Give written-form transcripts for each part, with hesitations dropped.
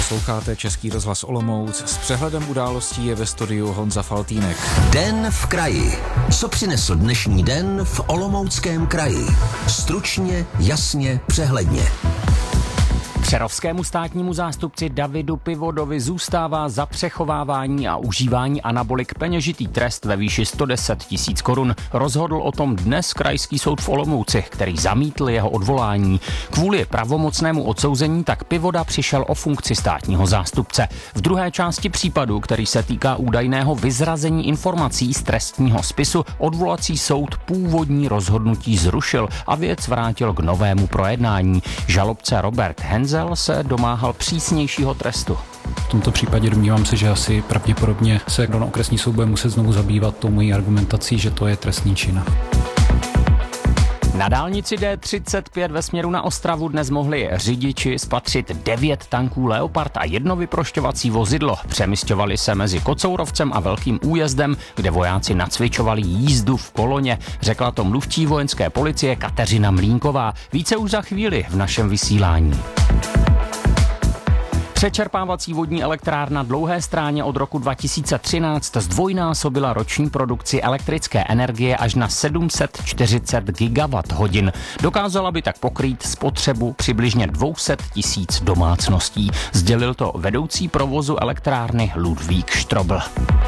Posloucháte Český rozhlas Olomouc. S přehledem událostí je ve studiu Honza Faltýnek. Den v kraji. Co přinesl dnešní den v Olomouckém kraji? Stručně, jasně, přehledně. Přerovskému státnímu zástupci Davidu Pivodovi zůstává za přechovávání a užívání anabolik peněžitý trest ve výši 110 000 korun. Rozhodl o tom dnes Krajský soud v Olomouci, který zamítl jeho odvolání. Kvůli pravomocnému odsouzení tak Pivoda přišel o funkci státního zástupce. V druhé části případu, který se týká údajného vyzrazení informací z trestního spisu, odvolací soud původní rozhodnutí zrušil a věc vrátil k novému projednání. Žalobce Robert Henzel se domáhal přísnějšího trestu. V tomto případě domnívám se, že asi pravděpodobně se na okresní soud bude muset znovu zabývat tou mojí argumentací, že to je trestný čin. Na dálnici D35 ve směru na Ostravu dnes mohli řidiči spatřit 9 tanků Leopard a jedno vyprošťovací vozidlo. Přemisťovali se mezi Kocourovcem a Velkým Újezdem, kde vojáci nacvičovali jízdu v koloně, řekla to mluvčí vojenské policie Kateřina Mlínková. Více už za chvíli v našem vysílání. Přečerpávací vodní elektrárna Dlouhé Stráně od roku 2013 zdvojnásobila roční produkci elektrické energie až na 740 gigawatt-hodin. Dokázala by tak pokrýt spotřebu přibližně 200 000 domácností. Sdělil to vedoucí provozu elektrárny Ludvík Štrobl.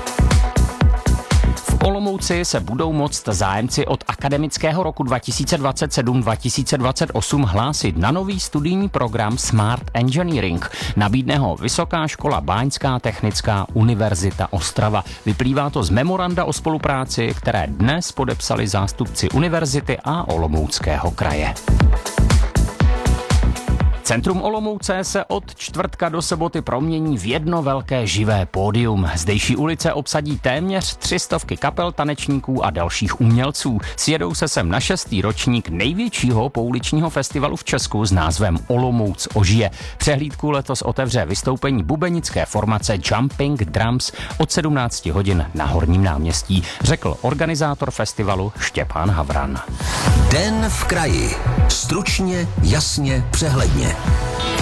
V Olomouci se budou moct zájemci od akademického roku 2027-2028 hlásit na nový studijní program Smart Engineering. Nabídne ho Vysoká škola Báňská technická univerzita Ostrava. Vyplývá to z memoranda o spolupráci, které dnes podepsali zástupci univerzity a Olomouckého kraje. Centrum Olomouce se od čtvrtka do soboty promění v jedno velké živé pódium. Zdejší ulice obsadí téměř 300 kapel, tanečníků a dalších umělců. Sjedou se sem na 6. ročník největšího pouličního festivalu v Česku s názvem Olomouc ožije. Přehlídku letos otevře vystoupení bubenické formace Jumping Drums od 17 hodin na Horním náměstí, řekl organizátor festivalu Štěpán Havran. Den v kraji. Stručně, jasně, přehledně.